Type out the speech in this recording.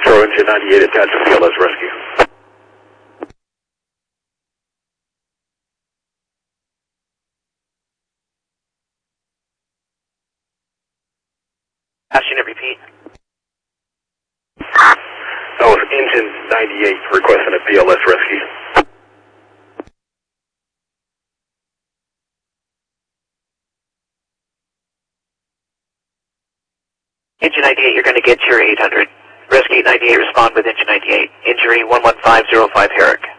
Foxtrot engine 98 attached to PLS rescue. Ask unit repeat. That was engine 98 requesting a PLS rescue. Engine 98, you're going to get your 800. Rescue 98, respond with engine 98. Injury 11505 Herrick.